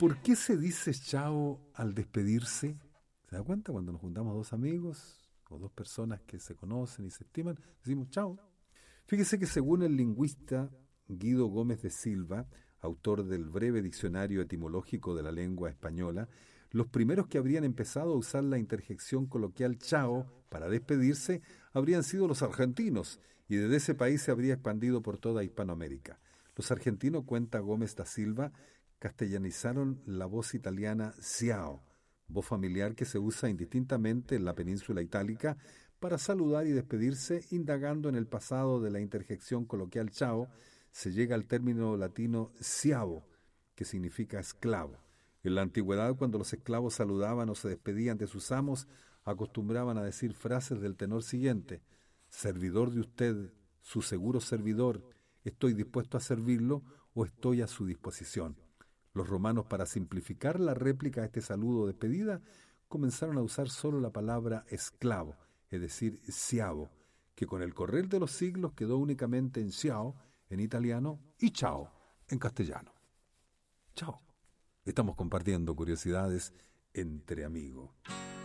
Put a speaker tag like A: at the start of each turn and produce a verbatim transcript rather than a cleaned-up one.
A: ¿Por qué se dice chao al despedirse? ¿Se da cuenta? Cuando nos juntamos dos amigos o dos personas que se conocen y se estiman, decimos chao. Fíjese que según el lingüista Guido Gómez de Silva, autor del breve diccionario etimológico de la lengua española, los primeros que habrían empezado a usar la interjección coloquial chao para despedirse habrían sido los argentinos, y desde ese país se habría expandido por toda Hispanoamérica. Los argentinos, cuenta Gómez da Silva, castellanizaron la voz italiana ciao, voz familiar que se usa indistintamente en la península itálica para saludar y despedirse, indagando en el pasado de la interjección coloquial chao, se llega al término latino schiavo, que significa esclavo. En la antigüedad, cuando los esclavos saludaban o se despedían de sus amos, acostumbraban a decir frases del tenor siguiente: servidor de usted, su seguro servidor, estoy dispuesto a servirlo o estoy a su disposición. Los romanos, para simplificar la réplica a este saludo de despedida, comenzaron a usar solo la palabra esclavo, es decir, schiavo, que con el correr de los siglos quedó únicamente en ciao, en italiano, y chao, en castellano. Chao. Estamos compartiendo curiosidades entre amigos.